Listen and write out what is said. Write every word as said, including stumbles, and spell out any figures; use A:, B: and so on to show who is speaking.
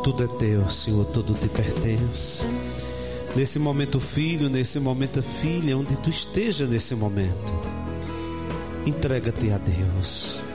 A: Tudo é teu, Senhor, tudo te pertence. Nesse momento, filho, nesse momento, filha, onde tu esteja nesse momento, entrega-te a Deus.